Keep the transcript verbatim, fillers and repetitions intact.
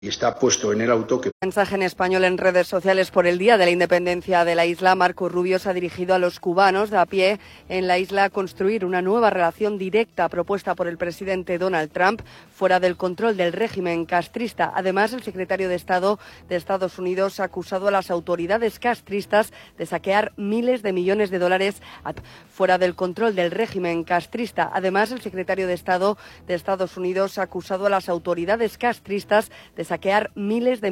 Y está puesto en el auto que... Mensaje en español en redes sociales por el Día de la Independencia de la isla. Marco Rubio se ha dirigido a los cubanos de a pie en la isla a construir una nueva relación directa propuesta por el presidente Donald Trump fuera del control del régimen castrista. Además, el secretario de Estado de Estados Unidos ha acusado a las autoridades castristas de saquear miles de millones de dólares fuera del control del régimen castrista. Además, el secretario de Estado de Estados Unidos ha acusado a las autoridades castristas de saquear miles de